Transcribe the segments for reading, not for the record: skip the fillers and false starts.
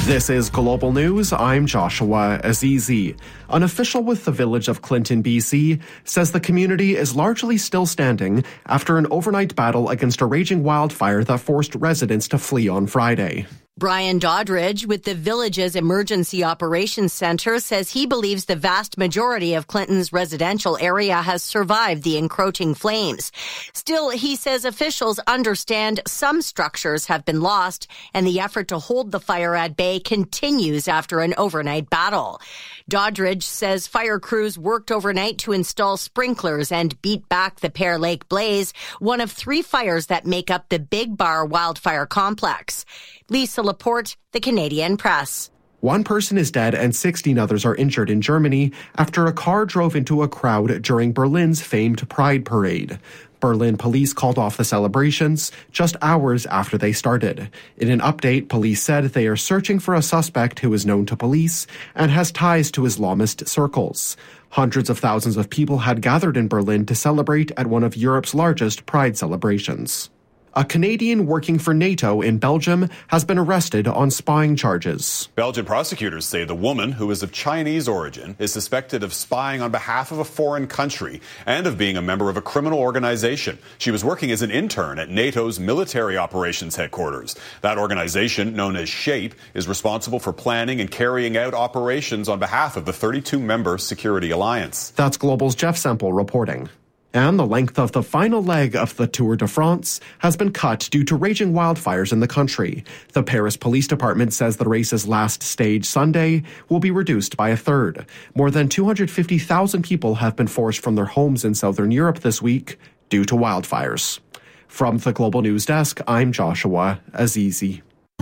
This is Global News. I'm Joshua Azizi. An official with the village of Clinton, BC, says the community is largely still standing after an overnight battle against a raging wildfire that forced residents to flee on Friday. Brian Doddridge with the village's Emergency Operations Center says he believes the vast majority of Clinton's residential area has survived the encroaching flames. Still, he says officials understand some structures have been lost and the effort to hold the fire at bay continues after an overnight battle. Doddridge says fire crews worked overnight to install sprinklers and beat back the Pear Lake blaze, one of 3 fires that make up the Big Bar wildfire complex. Lisa Laporte, The Canadian Press. 1 person is dead and 16 others are injured in Germany after a car drove into a crowd during Berlin's famed Pride Parade. Berlin police called off the celebrations just hours after they started. In an update, police said they are searching for a suspect who is known to police and has ties to Islamist circles. Hundreds of thousands of people had gathered in Berlin to celebrate at one of Europe's largest Pride celebrations. A Canadian working for NATO in Belgium has been arrested on spying charges. Belgian prosecutors say the woman, who is of Chinese origin, is suspected of spying on behalf of a foreign country and of being a member of a criminal organization. She was working as an intern at NATO's military operations headquarters. That organization, known as SHAPE, is responsible for planning and carrying out operations on behalf of the 32-member security alliance. That's Global's Jeff Semple reporting. And the length of the final leg of the Tour de France has been cut due to raging wildfires in the country. The Paris Police Department says the race's last stage, Sunday, will be reduced by a third. More than 250,000 people have been forced from their homes in southern Europe this week due to wildfires. From the Global News Desk, I'm Joshua Azizi.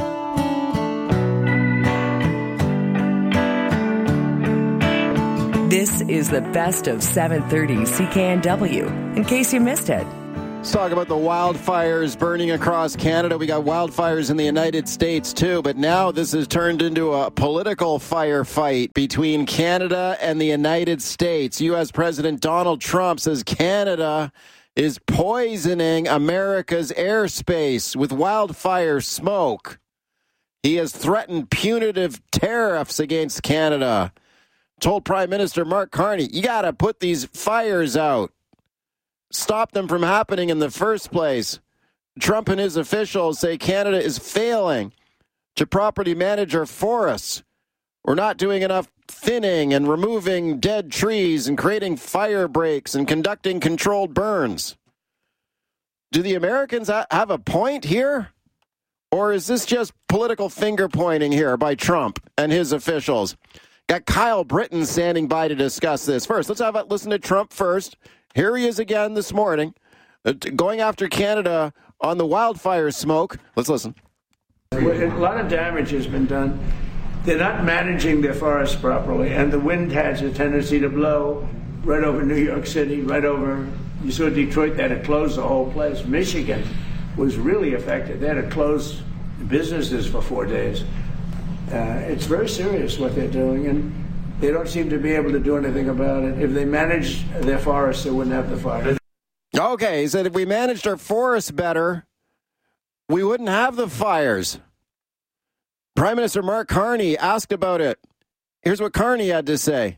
This is the best of 730 CKNW, in case you missed it. Let's talk about the wildfires burning across Canada. We got wildfires in the United States, too, but now this has turned into a political firefight between Canada and the United States. U.S. President Donald Trump says Canada is poisoning America's airspace with wildfire smoke. He has threatened punitive tariffs against Canada. Told Prime Minister Mark Carney, you got to put these fires out. Stop them from happening in the first place. Trump and his officials say Canada is failing to properly manage our forests. We're not doing enough thinning and removing dead trees and creating fire breaks and conducting controlled burns. Do the Americans have a point here? Or is this just political finger pointing here by Trump and his officials? Got Kyle Britton standing by to discuss this. First, let's listen to Trump first. Here he is again this morning, going after Canada on the wildfire smoke. Let's listen. A lot of damage has been done. They're not managing their forests properly, and the wind has a tendency to blow right over New York City, right over, you saw Detroit, they had to close the whole place. Michigan was really affected. They had to close businesses for 4 days. It's very serious what they're doing, and they don't seem to be able to do anything about it. If they managed their forests, they wouldn't have the fire. Okay, he said if we managed our forests better, we wouldn't have the fires. Prime Minister Mark Carney asked about it. Here's what Carney had to say.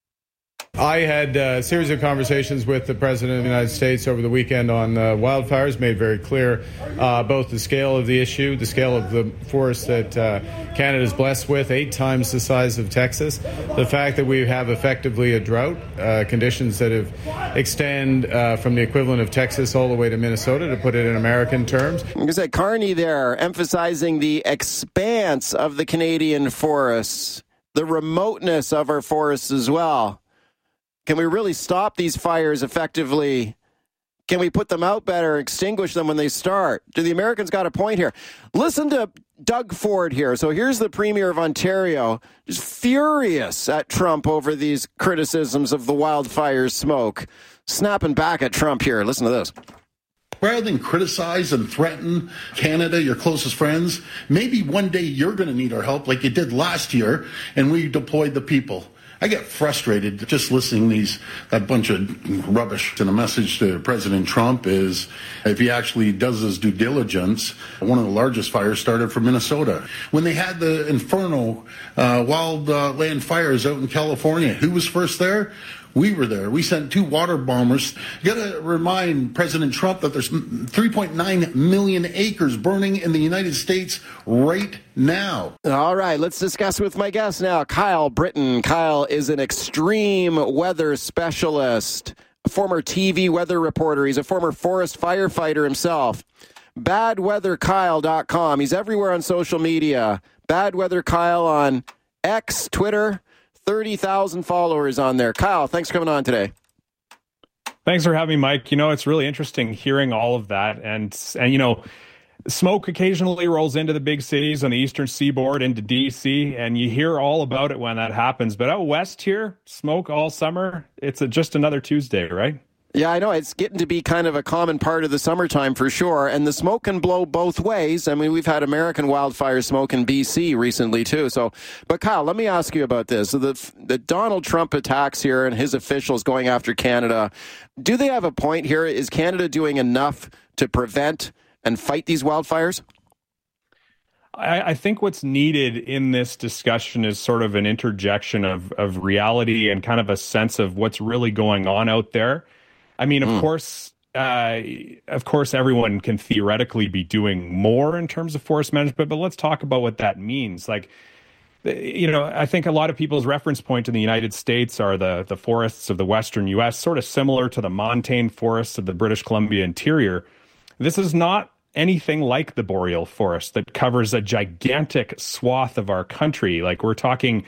I had a series of conversations with the President of the United States over the weekend on wildfires, made very clear both the scale of the issue, the scale of the forest that Canada is blessed with, 8 times the size of Texas, the fact that we have effectively a drought, conditions that have extend from the equivalent of Texas all the way to Minnesota, to put it in American terms. Like I said, Carney there emphasizing the expanse of the Canadian forests, the remoteness of our forests as well. Can we really stop these fires effectively? Can we put them out better, extinguish them when they start? Do the Americans got a point here? Listen to Doug Ford here. So here's the Premier of Ontario, just furious at Trump over these criticisms of the wildfire smoke. Snapping back at Trump here. Listen to this. Rather than criticize and threaten Canada, your closest friends, maybe one day you're going to need our help like you did last year, and we deployed the people. I get frustrated just listening that bunch of rubbish. And a message to President Trump is, if he actually does his due diligence, one of the largest fires started from Minnesota. When they had the inferno wildland fires out in California, who was first there? We were there. We sent 2 water bombers. You got to remind President Trump that there's 3.9 million acres burning in the United States right now. All right, let's discuss with my guest now, Kyle Britton. Kyle is an extreme weather specialist, a former TV weather reporter. He's a former forest firefighter himself. Badweatherkyle.com. He's everywhere on social media. Badweather Kyle on X, Twitter. 30,000 followers on there. Kyle, thanks for coming on today. Thanks for having me, Mike. It's really interesting hearing all of that. And smoke occasionally rolls into the big cities on the eastern seaboard into D.C., and you hear all about it when that happens. But out west here, smoke all summer, it's just another Tuesday, right? Yeah, I know. It's getting to be kind of a common part of the summertime for sure. And the smoke can blow both ways. I mean, we've had American wildfire smoke in B.C. recently, too. But Kyle, let me ask you about this. So the Donald Trump attacks here and his officials going after Canada, do they have a point here? Is Canada doing enough to prevent and fight these wildfires? I think what's needed in this discussion is sort of an interjection of reality and kind of a sense of what's really going on out there. I mean, of course, everyone can theoretically be doing more in terms of forest management, but let's talk about what that means. I think a lot of people's reference point in the United States are the forests of the western U.S., sort of similar to the montane forests of the British Columbia interior. This is not anything like the boreal forest that covers a gigantic swath of our country. Like, we're talking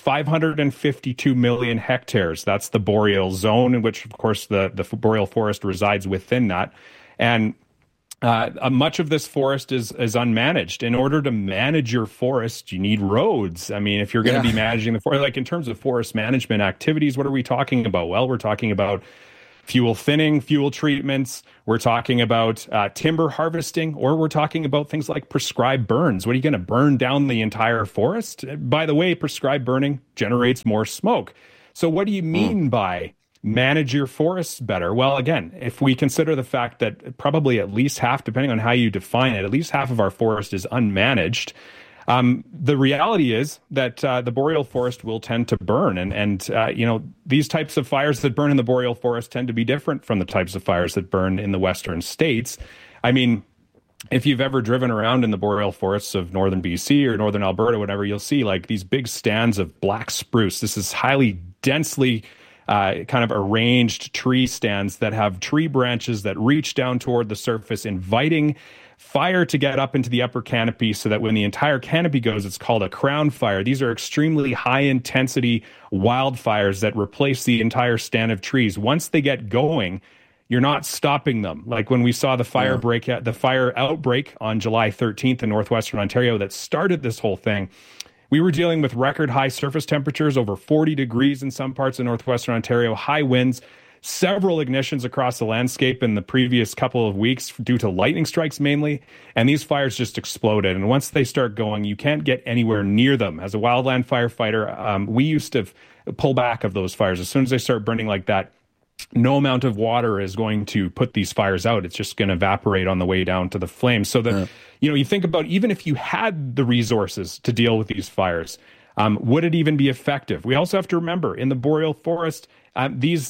552 million hectares. That's the boreal zone, in which, of course, the boreal forest resides within that. And much of this forest is unmanaged. In order to manage your forest, you need roads. I mean, if you're going to be managing the forest, like in terms of forest management activities, what are we talking about? Well, we're talking about fuel thinning, fuel treatments. We're talking about timber harvesting, or we're talking about things like prescribed burns. What are you going to burn down the entire forest? By the way, prescribed burning generates more smoke. So what do you mean by manage your forests better? Well, again, if we consider the fact that probably at least half, depending on how you define it, at least half of our forest is unmanaged, the reality is that the boreal forest will tend to burn. And these types of fires that burn in the boreal forest tend to be different from the types of fires that burn in the western states. I mean, if you've ever driven around in the boreal forests of northern BC or northern Alberta, whatever, you'll see like these big stands of black spruce. This is highly densely kind of arranged tree stands that have tree branches that reach down toward the surface, inviting fire to get up into the upper canopy, so that when the entire canopy goes, it's called a crown fire. These are extremely high-intensity wildfires that replace the entire stand of trees. Once they get going, you're not stopping them. Like when we saw the fire outbreak on July 13th in northwestern Ontario that started this whole thing, we were dealing with record high surface temperatures, over 40 degrees in some parts of northwestern Ontario, high winds, several ignitions across the landscape in the previous couple of weeks due to lightning strikes mainly, and these fires just exploded. And once they start going, you can't get anywhere near them. As a wildland firefighter, we used to pull back of those fires. As soon as they start burning like that, no amount of water is going to put these fires out. It's just going to evaporate on the way down to the flames. So you think about, even if you had the resources to deal with these fires, would it even be effective? We also have to remember, in the boreal forest, these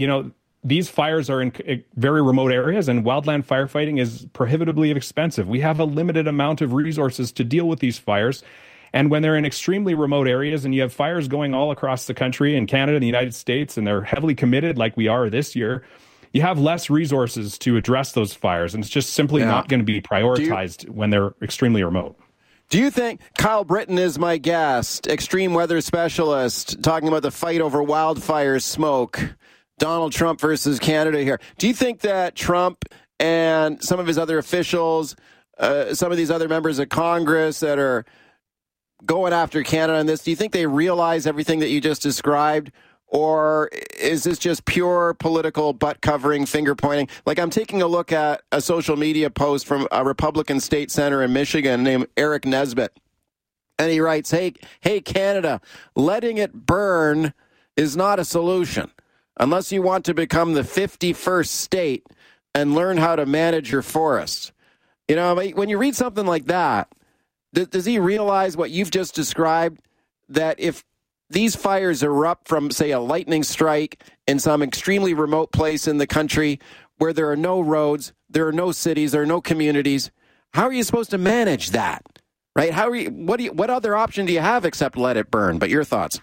fires are in very remote areas, and wildland firefighting is prohibitively expensive. We have a limited amount of resources to deal with these fires. And when they're in extremely remote areas and you have fires going all across the country in Canada and the United States, and they're heavily committed like we are this year, you have less resources to address those fires. And it's just simply not going to be prioritized when they're extremely remote. Do you think, Kyle Britton is my guest, extreme weather specialist, talking about the fight over wildfire smoke, Donald Trump versus Canada here. Do you think that Trump and some of his other officials, some of these other members of Congress that are going after Canada on this, do you think they realize everything that you just described? Or is this just pure political butt-covering, finger-pointing? Like, I'm taking a look at a social media post from a Republican state senator in Michigan named Eric Nesbitt. And he writes, hey, Canada, letting it burn is not a solution unless you want to become the 51st state and learn how to manage your forests. You know, when you read something like that, does he realize what you've just described? That if these fires erupt from, say, a lightning strike in some extremely remote place in the country where there are no roads, there are no cities, there are no communities, how are you supposed to manage that? Right? What other option do you have except let it burn? But your thoughts?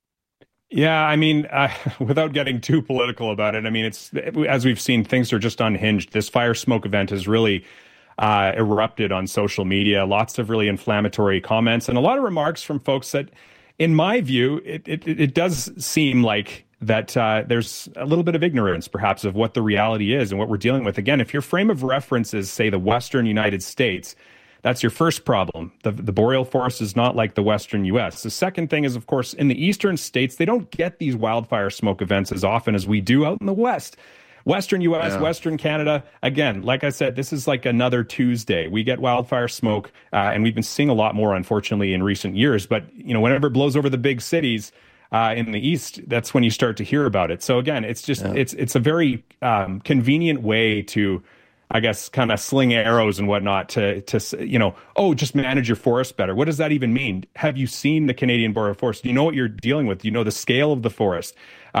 Yeah, I mean, without getting too political about it, I mean, it's, as we've seen, things are just unhinged. This fire smoke event has really erupted on social media. Lots of really inflammatory comments and a lot of remarks from folks that, in my view, it does seem like that there's a little bit of ignorance, perhaps, of what the reality is and what we're dealing with. Again, if your frame of reference is, say, the Western United States, that's your first problem. The boreal forest is not like the Western U.S. The second thing is, of course, in the eastern states, they don't get these wildfire smoke events as often as we do out in the West. Western U.S., yeah. Western Canada, again, like I said, this is like another Tuesday. We get wildfire smoke, and we've been seeing a lot more, unfortunately, in recent years. But, you know, whenever it blows over the big cities in the East, that's when you start to hear about it. So, again, it's just it's a very convenient way to, I guess, kind of sling arrows and whatnot to you know, just manage your forest better. What does that even mean? Have you seen the Canadian boreal forest? Do you know what you're dealing with? Do you know the scale of the forest?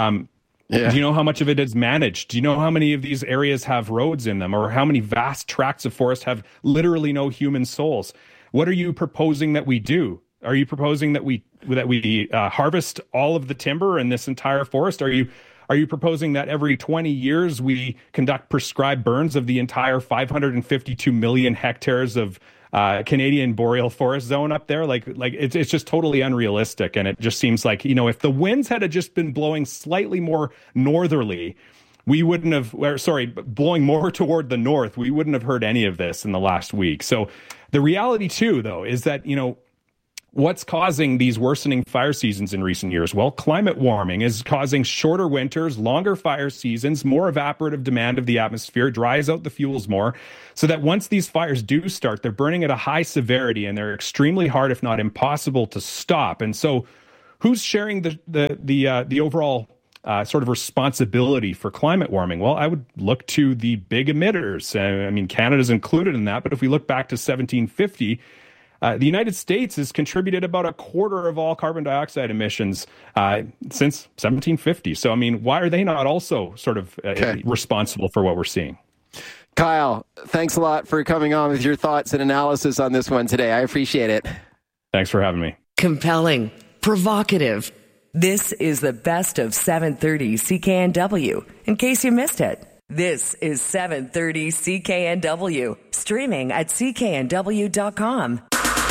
Do you know how much of it is managed? Do you know how many of these areas have roads in them, or how many vast tracts of forest have literally no human souls? What are you proposing that we do? Are you proposing that we harvest all of the timber in this entire forest? Are you proposing that every 20 years we conduct prescribed burns of the entire 552 million hectares of Canadian boreal forest zone up there? Like it's just totally unrealistic. And it just seems like, you know, if the winds had just been blowing slightly more northerly, we wouldn't have, blowing more toward the north, we wouldn't have heard any of this in the last week. So the reality too, though, is that, you know, what's causing these worsening fire seasons in recent years? Well, climate warming is causing shorter winters, longer fire seasons, more evaporative demand of the atmosphere, dries out the fuels more, so that once these fires do start, they're burning at a high severity and they're extremely hard, if not impossible, to stop. And so who's sharing the overall sort of responsibility for climate warming? Well, I would look to the big emitters. I mean, Canada's included in that, but if we look back to 1750, the United States has contributed about a quarter of all carbon dioxide emissions since 1750. So, I mean, why are they not also sort of responsible for what we're seeing? Kyle, thanks a lot for coming on with your thoughts and analysis on this one today. I appreciate it. Thanks for having me. Compelling, provocative. This is the best of 730 CKNW, in case you missed it. This is 730 CKNW, streaming at cknw.com.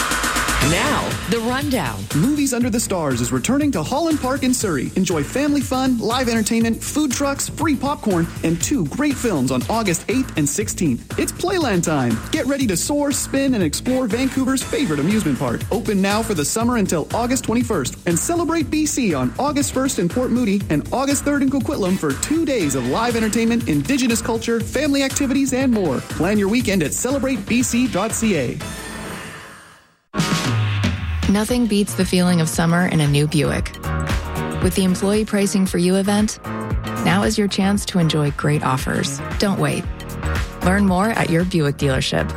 Now, the rundown. Movies Under the Stars is returning to Holland Park in Surrey. Enjoy family fun, live entertainment, food trucks, free popcorn, and 2 great films on August 8th and 16th. It's Playland time. Get ready to soar, spin, and explore Vancouver's favorite amusement park. Open now for the summer until August 21st. And celebrate BC on August 1st in Port Moody and August 3rd in Coquitlam for 2 days of live entertainment, Indigenous culture, family activities, and more. Plan your weekend at celebratebc.ca. Nothing beats the feeling of summer in a new Buick. With the Employee Pricing for You event, now is your chance to enjoy great offers. Don't wait. Learn more at your Buick dealership.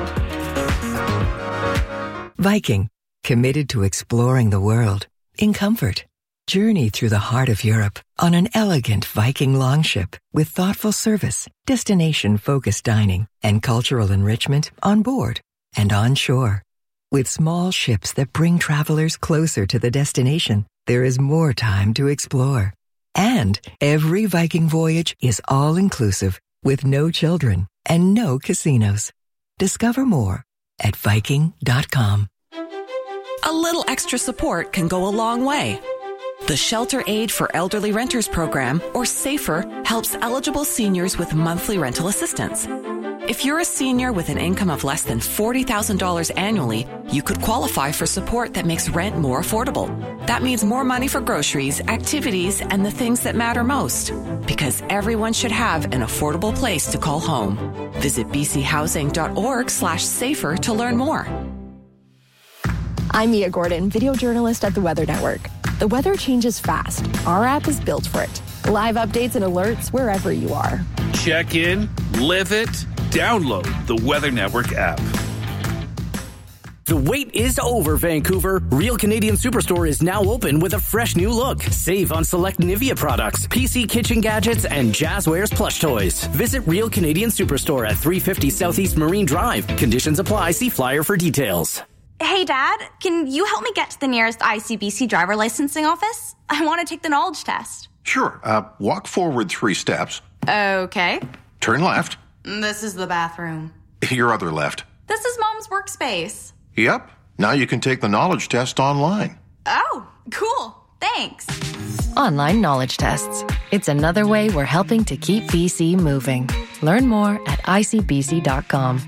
Viking, committed to exploring the world in comfort. Journey through the heart of Europe on an elegant Viking longship with thoughtful service, destination-focused dining, and cultural enrichment on board and on shore. With small ships that bring travelers closer to the destination, there is more time to explore. And every Viking voyage is all-inclusive with no children and no casinos. Discover more at Viking.com. A little extra support can go a long way. The Shelter Aid for Elderly Renters program, or SAFER, helps eligible seniors with monthly rental assistance. If you're a senior with an income of less than $40,000 annually, you could qualify for support that makes rent more affordable. That means more money for groceries, activities, and the things that matter most. Because everyone should have an affordable place to call home. Visit bchousing.org/safer to learn more. I'm Mia Gordon, video journalist at the Weather Network. The weather changes fast. Our app is built for it. Live updates and alerts wherever you are. Check in, live it, download the Weather Network app. The wait is over, Vancouver. Real Canadian Superstore is now open with a fresh new look. Save on select Nivea products, PC kitchen gadgets, and Jazzwares plush toys. Visit Real Canadian Superstore at 350 Southeast Marine Drive. Conditions apply. See flyer for details. Hey, Dad, can you help me get to the nearest ICBC driver licensing office? I want to take the knowledge test. Sure. Walk forward 3 steps. Okay. Turn left. This is the bathroom. Your other left. This is Mom's workspace. Yep. Now you can take the knowledge test online. Oh, cool. Thanks. Online knowledge tests. It's another way we're helping to keep BC moving. Learn more at icbc.com.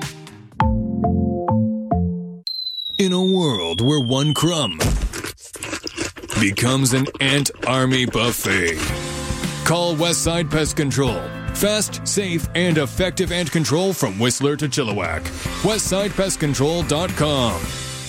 In a world where one crumb becomes an ant army buffet, call Westside Pest Control. Fast, safe, and effective ant control from Whistler to Chilliwack. WestsidePestControl.com.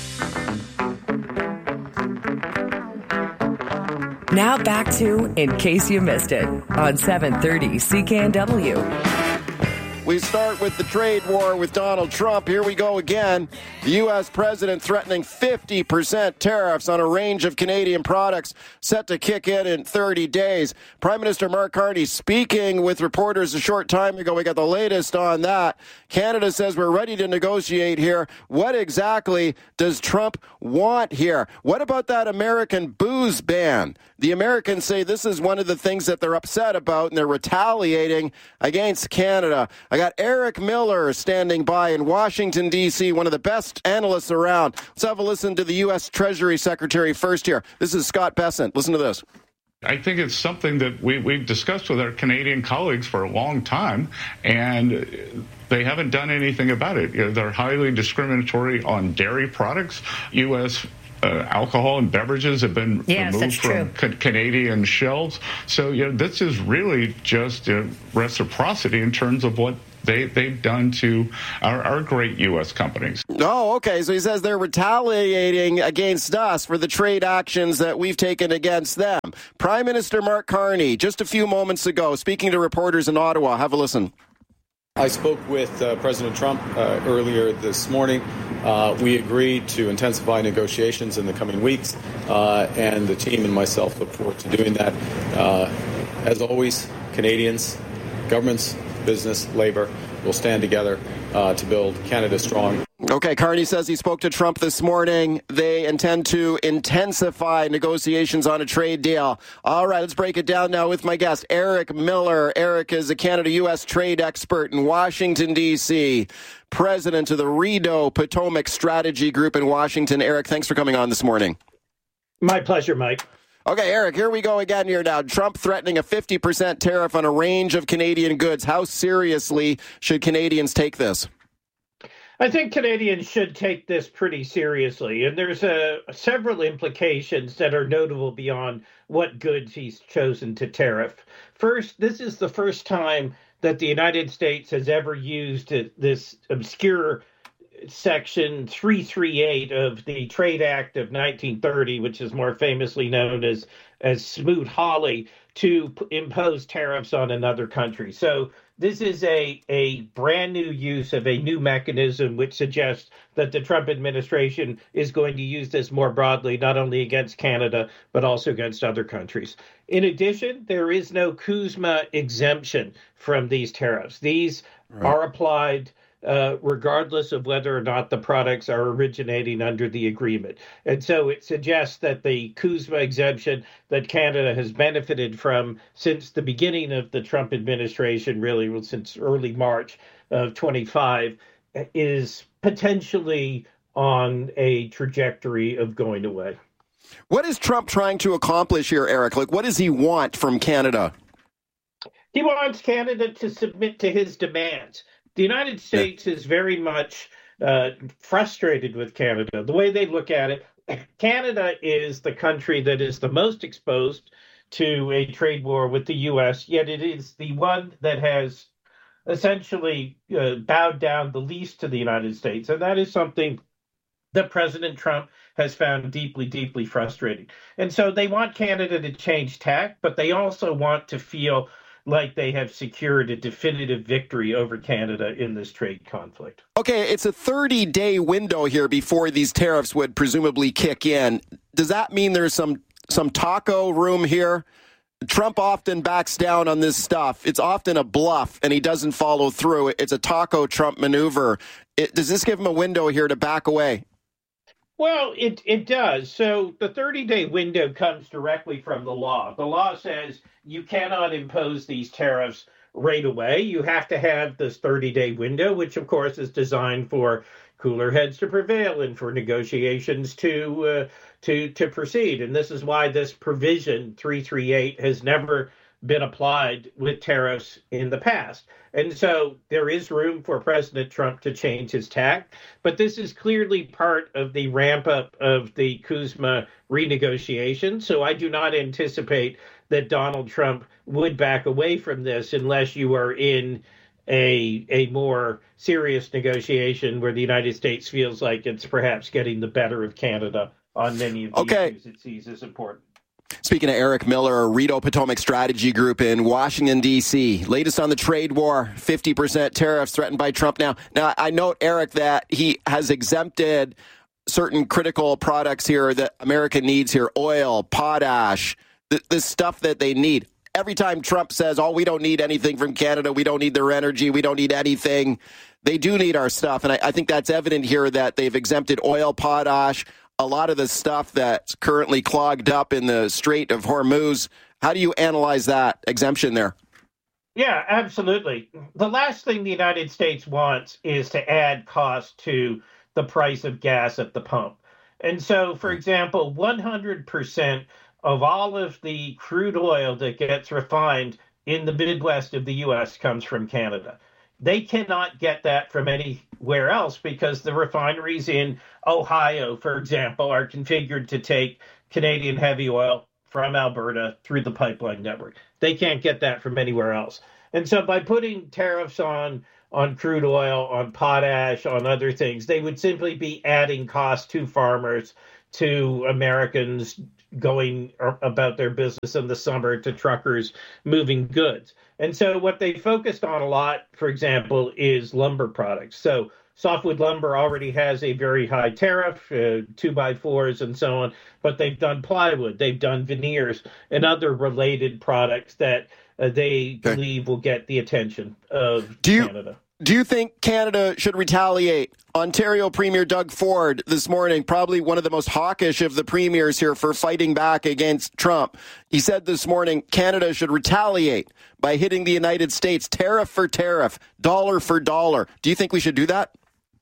Now back to In Case You Missed It on 730 CKNW. We start with the trade war with Donald Trump. Here we go again. The U.S. president threatening 50% tariffs on a range of Canadian products set to kick in 30 days. Prime Minister Mark Carney speaking with reporters a short time ago. We got the latest on that. Canada says we're ready to negotiate here. What exactly does Trump want here? What about that American booze ban? The Americans say this is one of the things that they're upset about, and they're retaliating against Canada. I got Eric Miller standing by in Washington, D.C., one of the best analysts around. Let's have a listen to the U.S. Treasury Secretary first here. This is Scott Bessent. Listen to this. I think it's something that we've discussed with our Canadian colleagues for a long time, and they haven't done anything about it. You know, they're highly discriminatory on dairy products. U.S. Alcohol and beverages have been removed from Canadian shelves. So, this is really just reciprocity in terms of what they've done to our great U.S. companies. Oh, okay. So he says they're retaliating against us for the trade actions that we've taken against them. Prime Minister Mark Carney, just a few moments ago, speaking to reporters in Ottawa. Have a listen. I spoke with President Trump earlier this morning. We agreed to intensify negotiations in the coming weeks, and the team and myself look forward to doing that. As always, Canadians, governments, business, labor will stand together to build Canada strong. Okay, Carney says he spoke to Trump this morning. They intend to intensify negotiations on a trade deal. All right, let's break it down now with my guest, Eric Miller. Eric is a Canada-U.S. trade expert in Washington, D.C., president of the Rideau Potomac Strategy Group in Washington. Eric, thanks for coming on this morning. My pleasure, Mike. Okay, Eric, here we go again here now. Trump threatening a 50% tariff on a range of Canadian goods. How seriously should Canadians take this? I think Canadians should take this pretty seriously, and there's several implications that are notable beyond what goods he's chosen to tariff. First, this is the first time that the United States has ever used this obscure Section 338 of the Trade Act of 1930, which is more famously known as Smoot-Hawley, to impose tariffs on another country. So this is a brand new use of a new mechanism, which suggests that the Trump administration is going to use this more broadly, not only against Canada, but also against other countries. In addition, there is no CUSMA exemption from these tariffs. These are applied regardless of whether or not the products are originating under the agreement. And so it suggests that the CUSMA exemption that Canada has benefited from since the beginning of the Trump administration, really since early March of 25, is potentially on a trajectory of going away. What is Trump trying to accomplish here, Eric? Like, what does he want from Canada? He wants Canada to submit to his demands. The United States is very much frustrated with Canada. The way they look at it, Canada is the country that is the most exposed to a trade war with the U.S., yet it is the one that has essentially bowed down the least to the United States. And that is something that President Trump has found deeply, deeply frustrating. And so they want Canada to change tack, but they also want to feel like they have secured a definitive victory over Canada in this trade conflict. Okay, it's a 30-day window here before these tariffs would presumably kick in. Does that mean there's some taco room here? Trump often backs down on this stuff. It's often a bluff, and he doesn't follow through. It's a taco Trump maneuver. Does this give him a window here to back away? Well, it does. So the 30-day window comes directly from the law. The law says you cannot impose these tariffs right away. You have to have this 30-day window, which, of course, is designed for cooler heads to prevail and for negotiations to proceed. And this is why this provision 338 has never been applied with tariffs in the past. And so there is room for President Trump to change his tack, but this is clearly part of the ramp up of the CUSMA renegotiation. So I do not anticipate that Donald Trump would back away from this unless you are in a more serious negotiation where the United States feels like it's perhaps getting the better of Canada on many of the issues it sees as important. Speaking of Eric Miller, Rito Potomac Strategy Group in Washington, D.C. Latest on the trade war, 50% tariffs threatened by Trump now. Now, I note, Eric, that he has exempted certain critical products here that America needs here, oil, potash, the stuff that they need. Every time Trump says, we don't need anything from Canada, we don't need their energy, we don't need anything, they do need our stuff. And I think that's evident here that they've exempted oil, potash, a lot of the stuff that's currently clogged up in the Strait of Hormuz. How do you analyze that exemption there? Yeah, absolutely. The last thing the United States wants is to add cost to the price of gas at the pump. And so, for example, 100% of all of the crude oil that gets refined in the Midwest of the U.S. comes from Canada. They cannot get that from anywhere else because the refineries in Ohio, for example, are configured to take Canadian heavy oil from Alberta through the pipeline network. They can't get that from anywhere else. And so by putting tariffs on crude oil, on potash, on other things, they would simply be adding cost to farmers, to Americans going about their business in the summer, to truckers moving goods. And so what they focused on a lot, for example, is lumber products. So softwood lumber already has a very high tariff, 2x4s and so on, but they've done plywood, they've done veneers and other related products that they believe will get the attention of Canada. Do you think Canada should retaliate? Ontario Premier Doug Ford this morning, probably one of the most hawkish of the premiers here for fighting back against Trump. He said this morning Canada should retaliate by hitting the United States tariff for tariff, dollar for dollar. Do you think we should do that?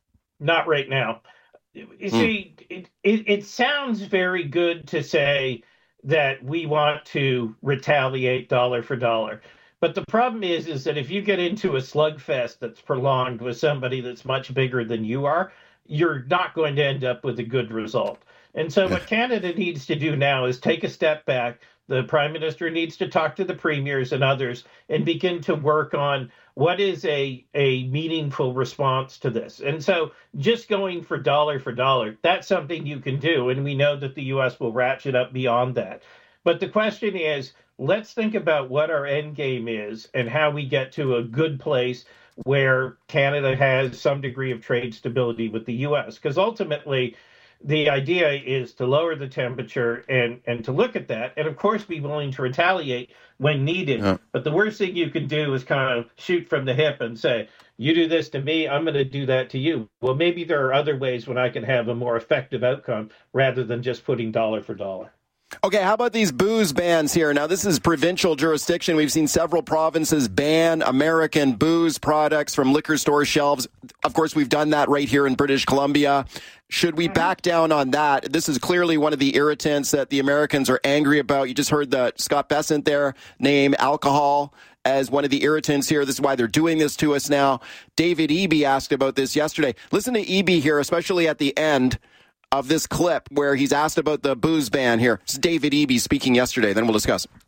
Not right now. You see, it sounds very good to say that we want to retaliate dollar for dollar. But the problem is that if you get into a slugfest that's prolonged with somebody that's much bigger than you are, you're not going to end up with a good result. And so what Canada needs to do now is take a step back. The Prime Minister needs to talk to the premiers and others and begin to work on what is a meaningful response to this. And so just going for dollar, that's something you can do. And we know that the U.S. will ratchet up beyond that. But the question is, let's think about what our end game is and how we get to a good place where Canada has some degree of trade stability with the U.S. Because ultimately, the idea is to lower the temperature and to look at that and, of course, be willing to retaliate when needed. Yeah. But the worst thing you can do is kind of shoot from the hip and say, you do this to me, I'm going to do that to you. Well, maybe there are other ways when I can have a more effective outcome rather than just putting dollar for dollar. Okay, how about these booze bans here? Now, this is provincial jurisdiction. We've seen several provinces ban American booze products from liquor store shelves. Of course, we've done that right here in British Columbia. Should we back down on that? This is clearly one of the irritants that the Americans are angry about. You just heard Scott Bessent there name alcohol as one of the irritants here. This is why they're doing this to us now. David Eby asked about this yesterday. Listen to Eby here, especially at the end of this clip where he's asked about the booze ban here. It's David Eby speaking yesterday. Then we'll discuss.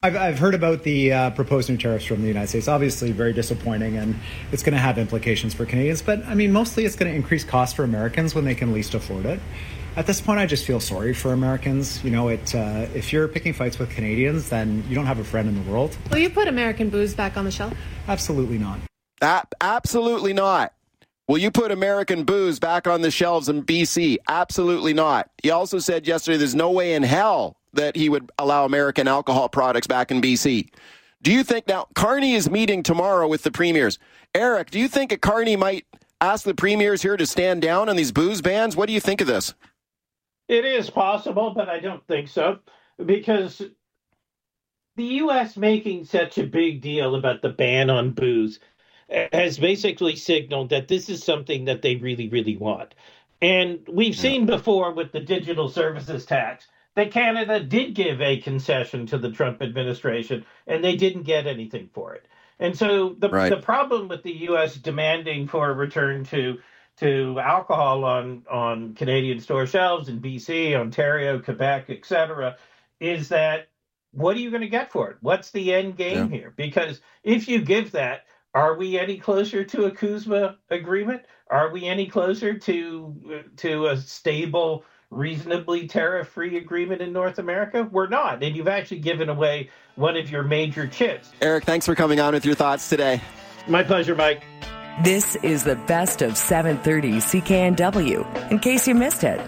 I've heard about the proposed new tariffs from the United States. Obviously very disappointing, and it's going to have implications for Canadians. But, I mean, mostly it's going to increase costs for Americans when they can least afford it. At this point, I just feel sorry for Americans. You know, if you're picking fights with Canadians, then you don't have a friend in the world. Will you put American booze back on the shelf? Absolutely not. Absolutely not. Will you put American booze back on the shelves in BC? Absolutely not. He also said yesterday there's no way in hell that he would allow American alcohol products back in BC. Do you think now, Carney is meeting tomorrow with the premiers. Eric, do you think Carney might ask the premiers here to stand down on these booze bans? What do you think of this? It is possible, but I don't think so, because the U.S. making such a big deal about the ban on booze has basically signaled that this is something that they really, really want. And we've seen before with the digital services tax that Canada did give a concession to the Trump administration, and they didn't get anything for it. And so the problem with the U.S. demanding for a return to alcohol on Canadian store shelves in BC, Ontario, Quebec, etc., is that what are you going to get for it? What's the end game here? Because if you give that, are we any closer to a CUSMA agreement? Are we any closer to a stable, reasonably tariff-free agreement in North America? We're not. And you've actually given away one of your major chips. Eric, thanks for coming on with your thoughts today. My pleasure, Mike. This is the best of 730 CKNW, in case you missed it.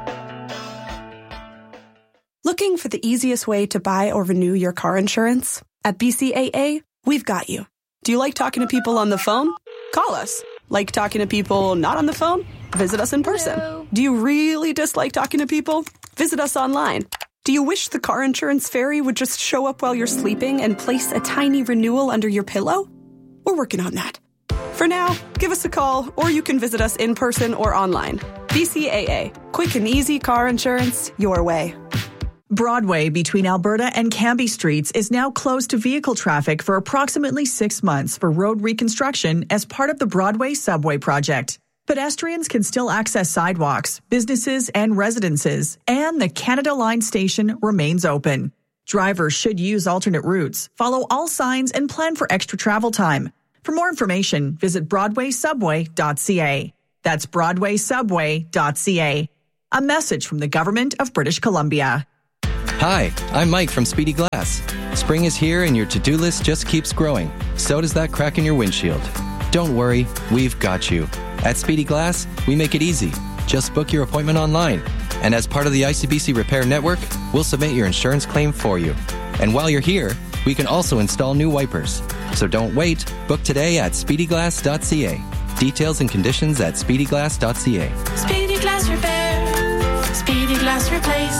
Looking for the easiest way to buy or renew your car insurance? At BCAA, we've got you. Do you like talking to people on the phone? Call us. Like talking to people not on the phone? Visit us in person. Hello. Do you really dislike talking to people? Visit us online. Do you wish the car insurance fairy would just show up while you're sleeping and place a tiny renewal under your pillow? We're working on that. For now, give us a call, or you can visit us in person or online. BCAA. Quick and easy car insurance your way. Broadway between Alberta and Cambie Streets is now closed to vehicle traffic for approximately 6 months for road reconstruction as part of the Broadway subway project. Pedestrians can still access sidewalks, businesses, and residences, and the Canada Line station remains open. Drivers should use alternate routes, follow all signs, and plan for extra travel time. For more information, visit broadwaysubway.ca. That's broadwaysubway.ca. A message from the Government of British Columbia. Hi, I'm Mike from Speedy Glass. Spring is here and your to-do list just keeps growing. So does that crack in your windshield. Don't worry, we've got you. At Speedy Glass, we make it easy. Just book your appointment online. And as part of the ICBC Repair Network, we'll submit your insurance claim for you. And while you're here, we can also install new wipers. So don't wait. Book today at speedyglass.ca. Details and conditions at speedyglass.ca. Speedy Glass Repair. Speedy Glass Replace.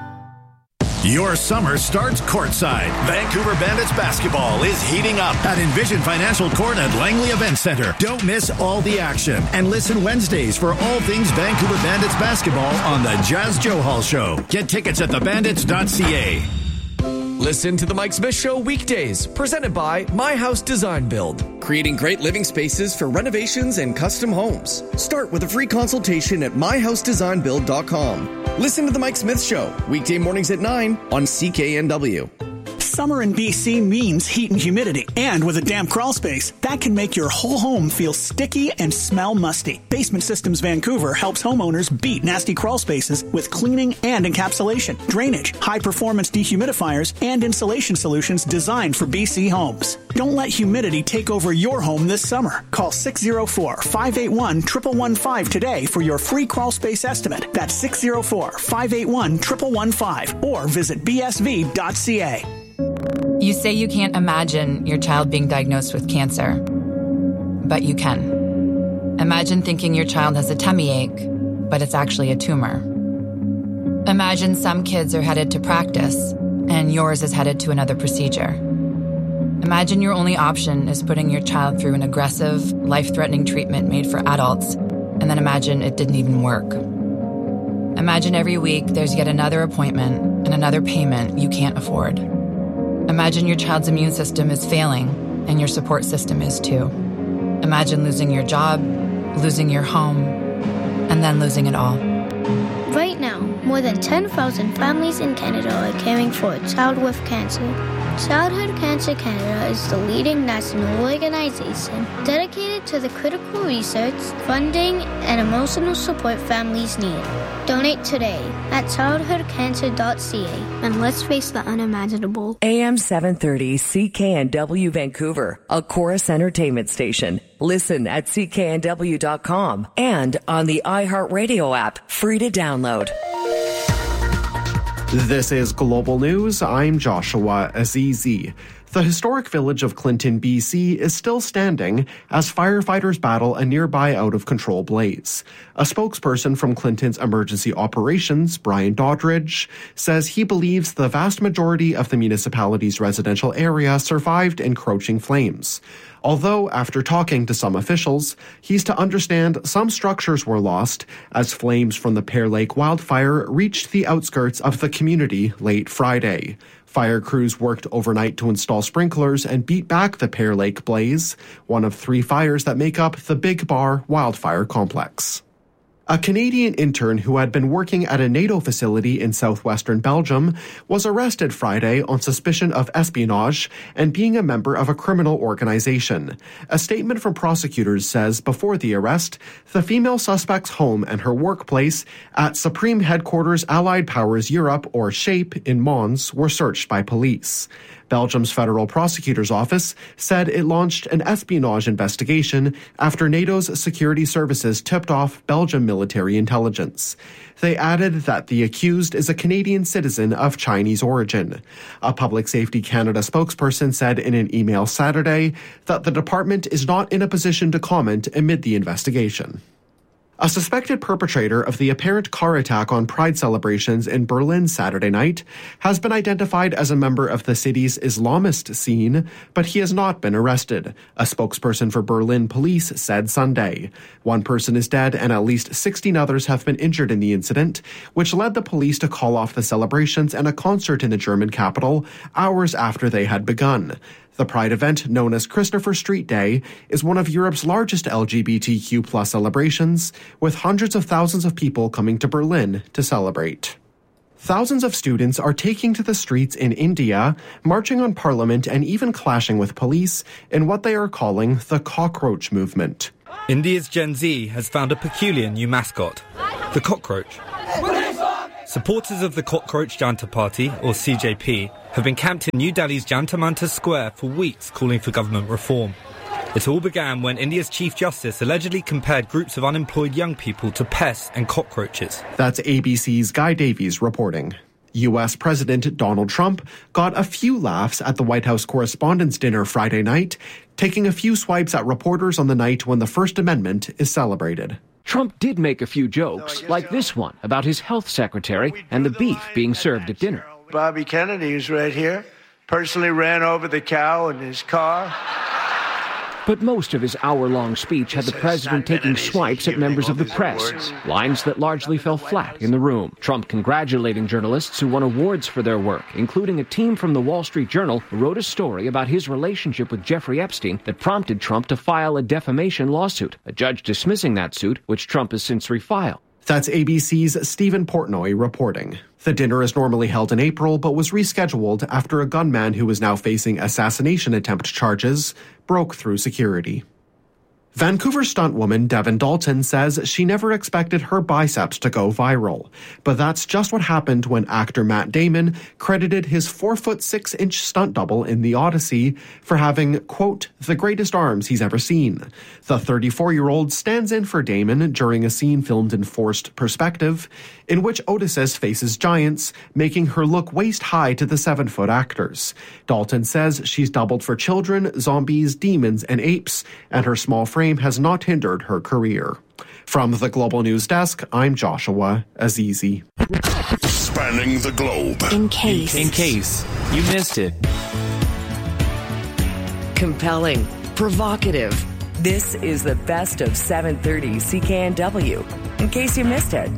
Your summer starts courtside. Vancouver Bandits basketball is heating up at Envision Financial Court at Langley Event Center. Don't miss all the action and listen Wednesdays for all things Vancouver Bandits basketball on the Jazz Joe Hall Show. Get tickets at thebandits.ca. Listen to The Mike Smith Show weekdays, presented by My House Design Build, creating great living spaces for renovations and custom homes. Start with a free consultation at myhousedesignbuild.com. Listen to The Mike Smith Show, weekday mornings at 9 on CKNW. Summer in BC means heat and humidity, and with a damp crawl space, that can make your whole home feel sticky and smell musty. Basement Systems Vancouver helps homeowners beat nasty crawl spaces with cleaning and encapsulation, drainage, high-performance dehumidifiers, and insulation solutions designed for BC homes. Don't let humidity take over your home this summer. Call 604-581-1115 today for your free crawl space estimate. That's 604-581-1115 or visit bsv.ca. You say you can't imagine your child being diagnosed with cancer, but you can. Imagine thinking your child has a tummy ache, but it's actually a tumor. Imagine some kids are headed to practice, and yours is headed to another procedure. Imagine your only option is putting your child through an aggressive, life-threatening treatment made for adults, and then imagine it didn't even work. Imagine every week there's yet another appointment and another payment you can't afford. Imagine your child's immune system is failing, and your support system is too. Imagine losing your job, losing your home, and then losing it all. Right now, More than 10,000 families in Canada are caring for a child with cancer. Childhood Cancer Canada is the leading national organization dedicated to the critical research, funding, and emotional support families need. Donate today at childhoodcancer.ca and let's face the unimaginable. AM 730 CKNW Vancouver, a Chorus Entertainment station. Listen at cknw.com and on the iHeartRadio app, free to download. This is Global News. I'm Joshua Azizi. The historic village of Clinton, BC is still standing as firefighters battle a nearby out-of-control blaze. A spokesperson from Clinton's emergency operations, Brian Doddridge, says he believes the vast majority of the municipality's residential area survived encroaching flames. Although, after talking to some officials, he's to understand some structures were lost as flames from the Pear Lake wildfire reached the outskirts of the community late Friday. Fire crews worked overnight to install sprinklers and beat back the Pear Lake blaze, one of 3 fires that make up the Big Bar wildfire complex. A Canadian intern who had been working at a NATO facility in southwestern Belgium was arrested Friday on suspicion of espionage and being a member of a criminal organization. A statement from prosecutors says before the arrest, the female suspect's home and her workplace at Supreme Headquarters Allied Powers Europe, or SHAPE, in Mons were searched by police. Belgium's federal prosecutor's office said it launched an espionage investigation after NATO's security services tipped off Belgian military intelligence. They added that the accused is a Canadian citizen of Chinese origin. A Public Safety Canada spokesperson said in an email Saturday that the department is not in a position to comment amid the investigation. A suspected perpetrator of the apparent car attack on Pride celebrations in Berlin Saturday night has been identified as a member of the city's Islamist scene, but he has not been arrested, a spokesperson for Berlin police said Sunday. 1 person is dead and at least 16 others have been injured in the incident, which led the police to call off the celebrations and a concert in the German capital hours after they had begun. The Pride event, known as Christopher Street Day, is one of Europe's largest LGBTQ+ celebrations, with hundreds of thousands of people coming to Berlin to celebrate. Thousands of students are taking to the streets in India, marching on parliament and even clashing with police in what they are calling the cockroach movement. India's Gen Z has found a peculiar new mascot, the cockroach. Supporters of the Cockroach Janta Party, or CJP, have been camped in New Delhi's Jantar Mantar Square for weeks calling for government reform. It all began when India's Chief Justice allegedly compared groups of unemployed young people to pests and cockroaches. That's ABC's Guy Davies reporting. U.S. President Donald Trump got a few laughs at the White House Correspondents' Dinner Friday night, taking a few swipes at reporters on the night when the First Amendment is celebrated. Trump did make a few jokes, like this one about his health secretary and the beef being served at dinner. Bobby Kennedy is right here, personally ran over the cow in his car. But most of his hour-long speech had the president taking swipes at members of the press, lines that largely fell flat in the room. Trump congratulating journalists who won awards for their work, including a team from the Wall Street Journal who wrote a story about his relationship with Jeffrey Epstein that prompted Trump to file a defamation lawsuit, a judge dismissing that suit, which Trump has since refiled. That's ABC's Stephen Portnoy reporting. The dinner is normally held in April, but was rescheduled after a gunman who is now facing assassination attempt charges broke through security. Vancouver stuntwoman Devin Dalton says she never expected her biceps to go viral. But that's just what happened when actor Matt Damon credited his 4'6" stunt double in The Odyssey for having, quote, the greatest arms he's ever seen. The 34-year-old stands in for Damon during a scene filmed in forced perspective, in which Odysseus faces giants, making her look waist-high to the 7-foot actors. Dalton says she's doubled for children, zombies, demons, and apes, and her small frame has not hindered her career. From the Global News Desk, I'm Joshua Azizi. Spanning the globe. In case you missed it. Compelling, provocative. This is the best of 730 CKNW. In case you missed it.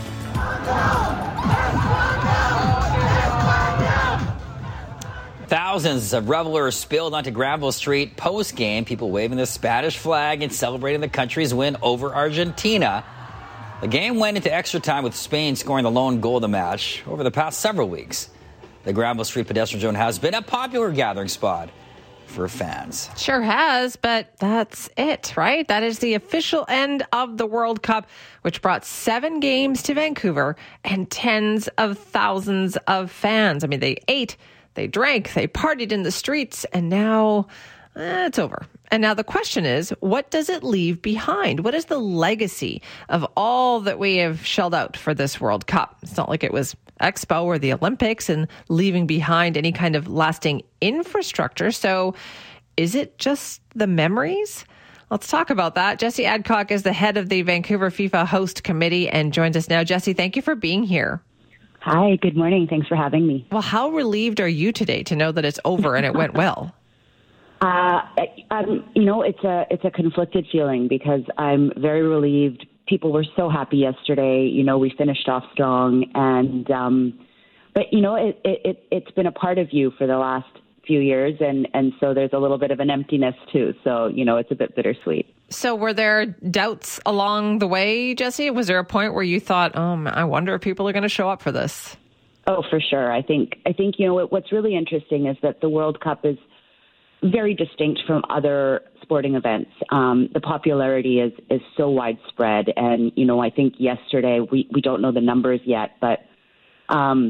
Thousands of revelers spilled onto Granville Street post-game, people waving the Spanish flag and celebrating the country's win over Argentina. The game went into extra time with Spain scoring the lone goal of the match. Over the past several weeks, the Granville Street pedestrian zone has been a popular gathering spot for fans. Sure has, but that's it, right? That is the official end of the World Cup, which brought 7 games to Vancouver and tens of thousands of fans. I mean, they ate, they drank, they partied in the streets, and now it's over. And now the question is, what does it leave behind? What is the legacy of all that we have shelled out for this World Cup? It's not like it was Expo or the Olympics and leaving behind any kind of lasting infrastructure. So is it just the memories? Let's talk about that. Jesse Adcock is the head of the Vancouver FIFA host committee and joins us now. Jesse, thank you for being here. Hi, good morning. Thanks for having me. Well, how relieved are you today to know that it's over and it went well? It's a conflicted feeling because I'm very relieved. People were so happy yesterday. We finished off strong, and but it's been a part of you for the last few years, and so there's a little bit of an emptiness too. So it's a bit bittersweet. So were there doubts along the way, Jesse? Was there a point where you thought, I wonder if people are going to show up for this? Oh, for sure. I think what's really interesting is that the World Cup is very distinct from other sporting events. The popularity is so widespread. And, I think yesterday, we don't know the numbers yet, but I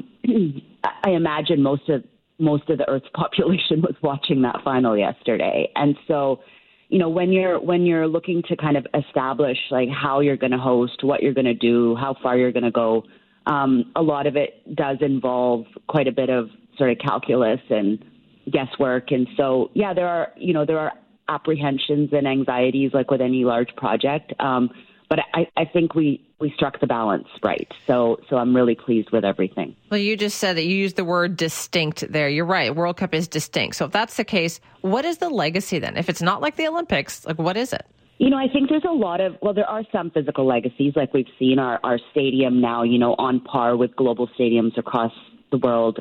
imagine most of the Earth's population was watching that final yesterday. And so, when you're looking to kind of establish like how you're going to host, what you're going to do, how far you're going to go, a lot of it does involve quite a bit of sort of calculus and guesswork. And so, there are apprehensions and anxieties like with any large project. But I think we struck the balance right. So I'm really pleased with everything. Well, you just said that you used the word distinct there. You're right. World Cup is distinct. So if that's the case, what is the legacy then? If it's not like the Olympics, like what is it? I think there's there are some physical legacies. Like we've seen our stadium now, on par with global stadiums across the world.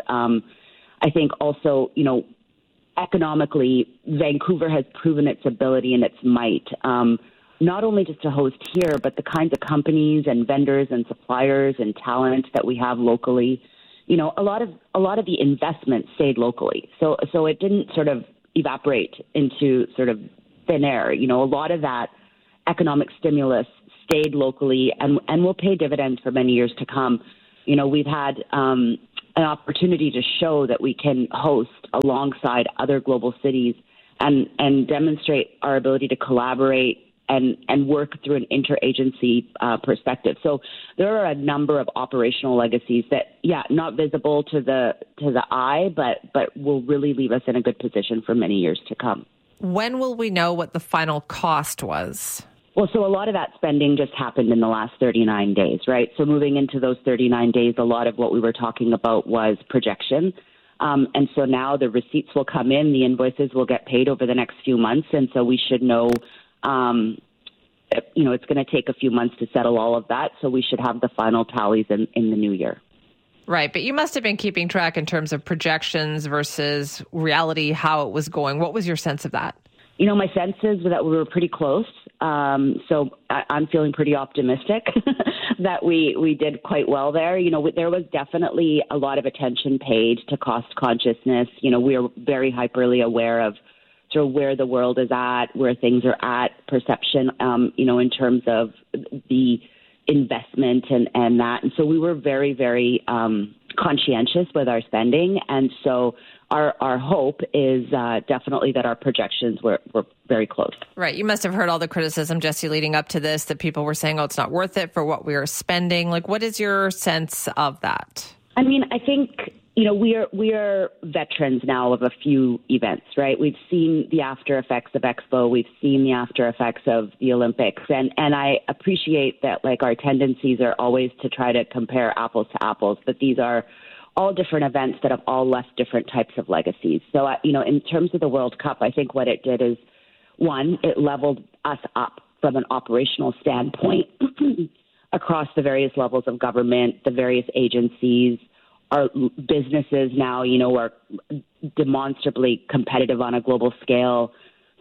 I think also, economically, Vancouver has proven its ability and its might, not only just to host here, but the kinds of companies and vendors and suppliers and talent that we have locally. A lot of the investment stayed locally. So it didn't sort of evaporate into sort of thin air. A lot of that economic stimulus stayed locally and will pay dividends for many years to come. We've had an opportunity to show that we can host alongside other global cities and demonstrate our ability to collaborate and work through an interagency perspective. So there are a number of operational legacies that, not visible to the eye, but will really leave us in a good position for many years to come. When will we know what the final cost was? Well, so a lot of that spending just happened in the last 39 days, right? So moving into those 39 days, a lot of what we were talking about was projection. And so now the receipts will come in, the invoices will get paid over the next few months. And so we should know, it's going to take a few months to settle all of that. So we should have the final tallies in the new year. Right. But you must have been keeping track in terms of projections versus reality, how it was going. What was your sense of that? My sense is that we were pretty close. So I'm feeling pretty optimistic that we did quite well there. There was definitely a lot of attention paid to cost consciousness. We are very hyperly aware of sort of where the world is at, where things are at, perception, in terms of the investment and that. And so we were very, very conscientious with our spending. And so our hope is definitely that our projections were very close. Right. You must have heard all the criticism, Jesse, leading up to this, that people were saying, it's not worth it for what we are spending. Like, what is your sense of that? I mean, I think, we are veterans now of a few events, right? We've seen the after effects of Expo. We've seen the after effects of the Olympics. And I appreciate that, like, our tendencies are always to try to compare apples to apples, but these are all different events that have all left different types of legacies. So, in terms of the World Cup, I think what it did is, one, it leveled us up from an operational standpoint across the various levels of government, the various agencies. Our businesses now, are demonstrably competitive on a global scale.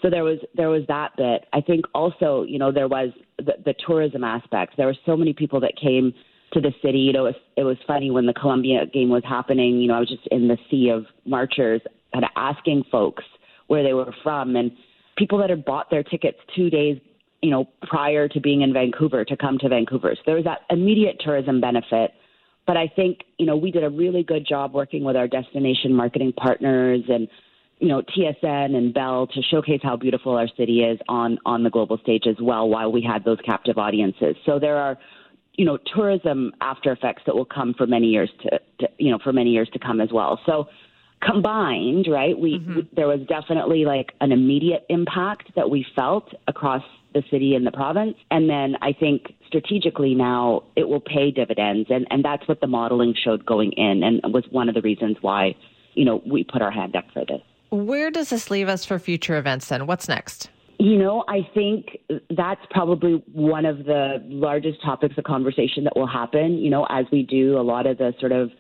So there was that bit. I think also, there was the tourism aspect. There were so many people that came to the city. It was funny when the Columbia game was happening. I was just in the sea of marchers, kind of asking folks where they were from, and people that had bought their tickets 2 days, prior to being in Vancouver to come to Vancouver. So there was that immediate tourism benefit. But I think, we did a really good job working with our destination marketing partners and TSN and Bell to showcase how beautiful our city is on the global stage as well, while we had those captive audiences. So there are, tourism after effects that will come for many years to come as well. So combined, right, there was definitely like an immediate impact that we felt across the city and the province. And then I think strategically now it will pay dividends. And that's what the modeling showed going in, and was one of the reasons why, we put our hand up for this. Where does this leave us for future events then? What's next? I think that's probably one of the largest topics of conversation that will happen, as we do a lot of the sort of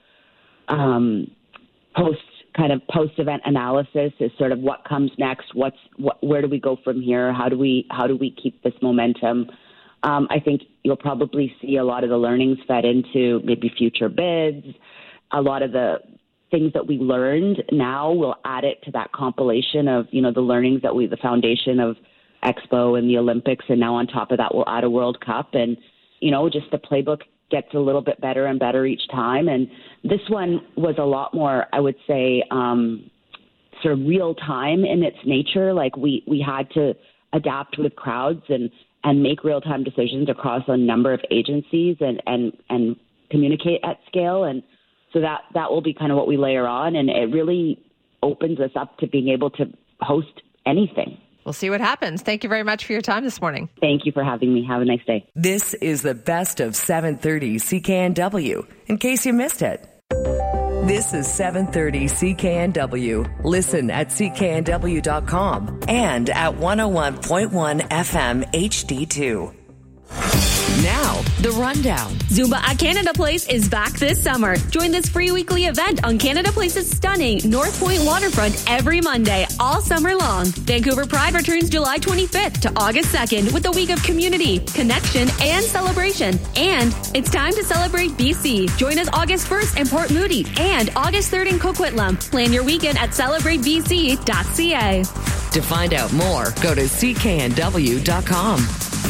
post-event analysis is sort of what comes next, where do we go from here, how do we keep this momentum. I think you'll probably see a lot of the learnings fed into maybe future bids. A lot of the things that we learned now, we'll add it to that compilation of, the learnings that the foundation of Expo and the Olympics. And now on top of that, we'll add a World Cup, and, just the playbook gets a little bit better and better each time. And this one was a lot more, I would say, sort of real time in its nature. Like we had to adapt with crowds and make real time decisions across a number of agencies and communicate at scale. And so that will be kind of what we layer on, and it really opens us up to being able to host anything. We'll see what happens. Thank you very much for your time this morning. Thank you for having me. Have a nice day. This is the best of 730 CKNW, in case you missed it. This is 730 CKNW. Listen at cknw.com and at 101.1 FM HD2. Now, the rundown. Zumba at Canada Place is back this summer. Join this free weekly event on Canada Place's stunning North Point waterfront every Monday, all summer long. Vancouver Pride returns July 25th to August 2nd with a week of community, connection, and celebration. And it's time to celebrate BC. Join us August 1st in Port Moody and August 3rd in Coquitlam. Plan your weekend at celebratebc.ca. To find out more, go to cknw.com.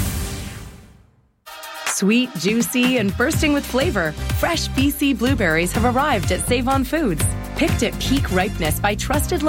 Sweet, juicy, and bursting with flavor, fresh BC blueberries have arrived at Save On Foods. Picked at peak ripeness by trusted